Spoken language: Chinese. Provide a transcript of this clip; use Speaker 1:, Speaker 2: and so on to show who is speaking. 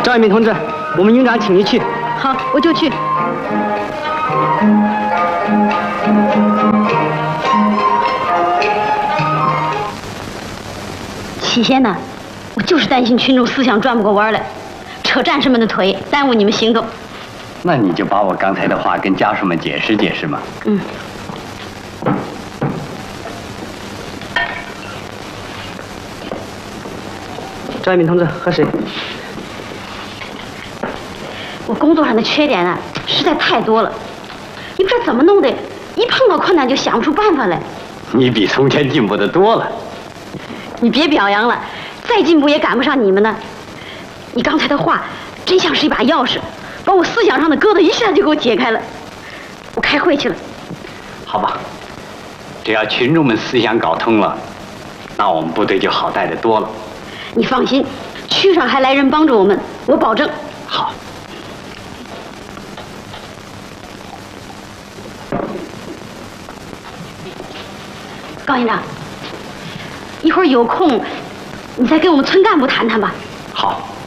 Speaker 1: 张一鸣同志，我们营长请您去。
Speaker 2: 好，我就去。起先呢，我就是担心群众思想转不过弯来，扯战士们的腿，耽误你们行动。
Speaker 3: 那你就把我刚才的话跟家属们解释解释嘛。
Speaker 2: 嗯。
Speaker 1: 张一鸣同志，喝水。
Speaker 2: 我工作上的缺点啊，实在太多了，你不知道怎么弄的，一碰到困难就想不出办法来。
Speaker 3: 你比从前进步的多了。
Speaker 2: 你别表扬了，再进步也赶不上你们呢。你刚才的话，真像是一把钥匙，把我思想上的疙瘩一下就给我解开了。我开会去了。
Speaker 3: 好吧，只要群众们思想搞通了，那我们部队就好带得多了。
Speaker 2: 你放心，区上还来人帮助我们，我保证。
Speaker 3: 好。
Speaker 2: 高营长，一会儿有空，你再跟我们村干部谈谈吧。
Speaker 3: 好，